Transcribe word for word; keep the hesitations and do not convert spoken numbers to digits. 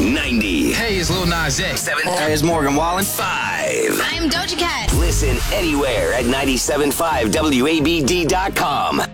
ninety. Hey, it's Lil Nas X. Seven. Hey, it's Morgan Wallen. Five. I'm Doja Cat. Listen anywhere at nine seven five W A B D dot com.